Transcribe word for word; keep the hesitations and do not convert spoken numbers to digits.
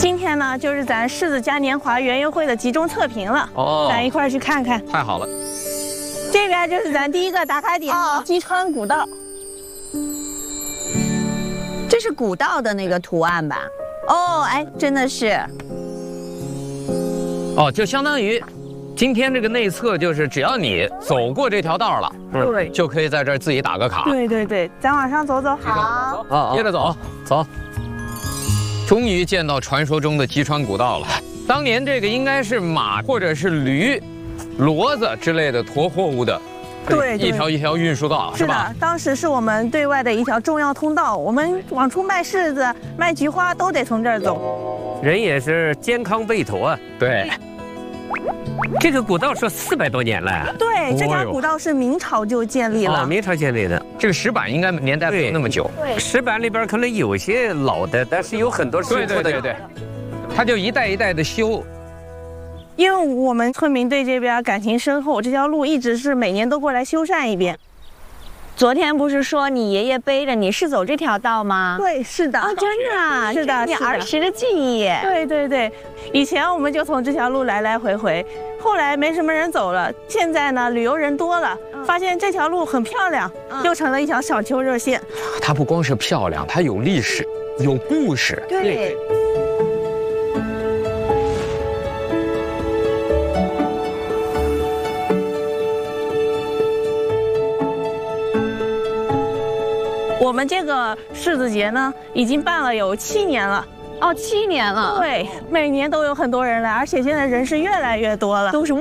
今天呢，就是咱柿子嘉年华园游会的集中测评了。哦，咱一块儿去看看。 太好了。 这边就是咱第一个打卡点，哦、基川古道。 这是古道的那个图案吧？哦，哎，真的是。 哦，就相当于。 今天这个内测就是，只要你走过这条道了， 对， 就可以在这儿自己打个卡。 对对对，咱往上走走。 好， 啊，接着走，走。终于见到传说中的基川古道了。当年这个应该是马或者是驴、骡子之类的驮货物的， 对， 一条一条运输道， 是吧？当时是我们对外的一条重要通道，我们往出卖柿子、卖菊花都得从这儿走。 人也是健康背驮啊， 对。 这个古道说四百多年了呀？ 对，这条古道是明朝就建立了。 哦，明朝建立的。 这个石板应该年代没有那么久。 对， 石板里边可能有些老的，但是有很多是对对对对，它就一代一代的修。 因为我们村民对这边感情深厚，这条路一直是每年都过来修缮一遍。 昨天不是说你爷爷背着你是走这条道吗？ 对，是的。 啊，真的啊， 是的， 你儿时的记忆。 对对对，以前我们就从这条路来来回回，后来没什么人走了，现在呢旅游人多了，发现这条路很漂亮，又成了一条小丘热线。 它不光是漂亮，它有历史，有故事。 对。 我们这个柿子节呢，已经办了有七年了。 哦，七年了。 对，每年都有很多人来，而且现在人是越来越多了。 都是